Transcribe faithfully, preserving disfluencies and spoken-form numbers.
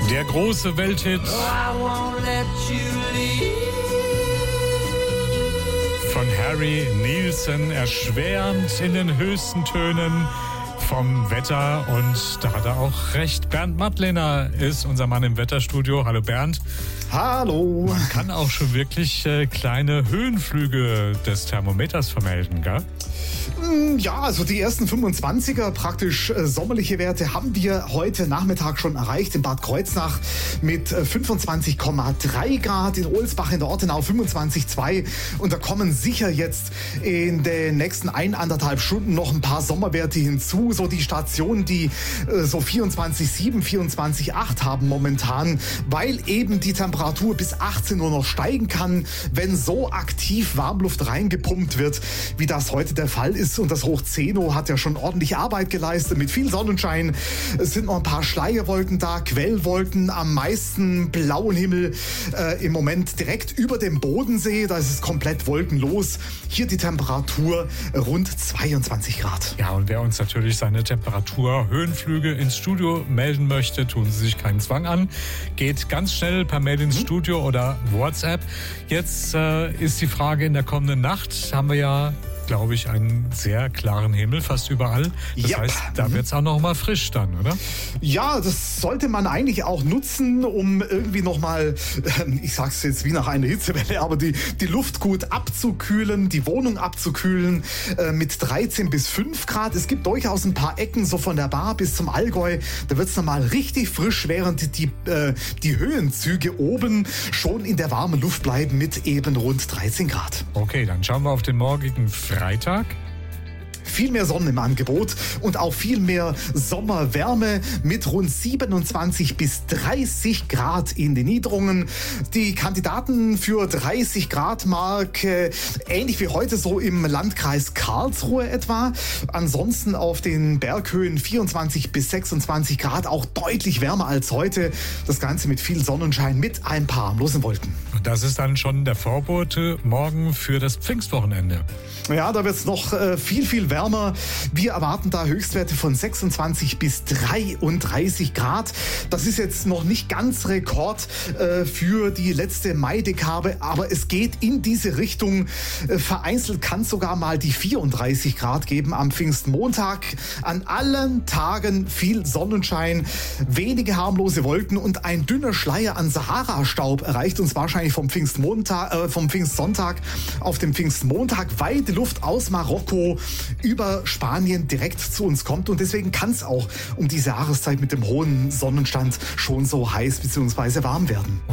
Der große Welthit von Harry Nilsson, erschwerend in den höchsten Tönen vom Wetter. Und da hat er auch recht. Bernd Mattlener ist unser Mann im Wetterstudio. Hallo Bernd. Hallo. Man kann auch schon wirklich äh, kleine Höhenflüge des Thermometers vermelden, gell? Ja, also die ersten fünfundzwanziger, praktisch äh, sommerliche Werte, haben wir heute Nachmittag schon erreicht in Bad Kreuznach mit äh, fünfundzwanzig Komma drei Grad, in Ohlsbach in der Ortenau fünfundzwanzig Komma zwei und da kommen sicher jetzt in den nächsten ein, anderthalb Stunden noch ein paar Sommerwerte hinzu, so die Stationen, die äh, so vierundzwanzig Komma sieben, vierundzwanzig Komma acht haben momentan, weil eben die Temperatur bis achtzehn Uhr noch steigen kann, wenn so aktiv Warmluft reingepumpt wird, wie das heute der Fall ist. Und das Hoch Zeno hat ja schon ordentlich Arbeit geleistet mit viel Sonnenschein. Es sind noch ein paar Schleierwolken da, Quellwolken, am meisten blauen Himmel äh, im Moment direkt über dem Bodensee. Da ist es komplett wolkenlos. Hier die Temperatur rund zweiundzwanzig Grad. Ja, und wer uns natürlich seine Temperatur, Höhenflüge ins Studio melden möchte, tun Sie sich keinen Zwang an. Geht ganz schnell per Mail ins Studio oder WhatsApp. Jetzt äh, ist die Frage, in der kommenden Nacht haben wir ja, glaube ich, einen sehr klaren Himmel fast überall. Das ja. heißt, da wird es auch noch mal frisch dann, oder? Ja, das sollte man eigentlich auch nutzen, um irgendwie noch mal, ich sag's jetzt wie nach einer Hitzewelle, aber die, die Luft gut abzukühlen, die Wohnung abzukühlen äh, mit dreizehn bis fünf Grad. Es gibt durchaus ein paar Ecken, so von der Bar bis zum Allgäu. Da wird's noch mal richtig frisch, während die, äh, die Höhenzüge oben schon in der warmen Luft bleiben mit eben rund dreizehn Grad. Okay, dann schauen wir auf den morgigen Freitag. Viel mehr Sonne im Angebot und auch viel mehr Sommerwärme mit rund siebenundzwanzig bis dreißig Grad in den Niederungen. Die Kandidaten für dreißig Grad Mark, äh, ähnlich wie heute so im Landkreis Karlsruhe etwa. Ansonsten auf den Berghöhen vierundzwanzig bis sechsundzwanzig Grad, auch deutlich wärmer als heute. Das Ganze mit viel Sonnenschein, mit ein paar harmlosen Wolken. Und das ist dann schon der Vorbote morgen für das Pfingstwochenende. Ja, da wird es noch äh, viel, viel wärmer. Wir erwarten da Höchstwerte von sechsundzwanzig bis dreiunddreißig Grad. Das ist jetzt noch nicht ganz Rekord äh, für die letzte Maidekade, aber es geht in diese Richtung. Äh, vereinzelt kann es sogar mal die vierunddreißig Grad geben am Pfingstmontag. An allen Tagen viel Sonnenschein, wenige harmlose Wolken und ein dünner Schleier an Sahara-Staub erreicht uns wahrscheinlich vom Pfingstmontag, äh, vom Pfingstsonntag auf den Pfingstmontag, weil die Luft aus Marokko über Spanien direkt zu uns kommt und deswegen kann es auch um diese Jahreszeit mit dem hohen Sonnenstand schon so heiß bzw. warm werden.